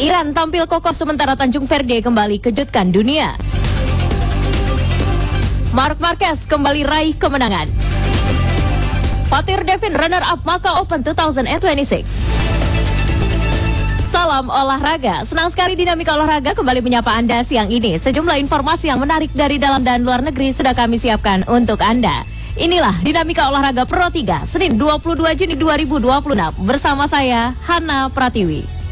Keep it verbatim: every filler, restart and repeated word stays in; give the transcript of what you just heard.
Iran tampil kokoh sementara Tanjung Verde kembali kejutkan dunia. Marc Marquez kembali raih kemenangan. Fatir Devin runner-up Macau Open dua ribu dua puluh enam. Salam olahraga, senang sekali Dinamika Olahraga kembali menyapa Anda siang ini. Sejumlah informasi yang menarik dari dalam dan luar negeri sudah kami siapkan untuk Anda. Inilah Dinamika Olahraga Pro tiga, Senin dua puluh dua Juni dua ribu dua puluh enam. Bersama saya, Hana Pratiwi.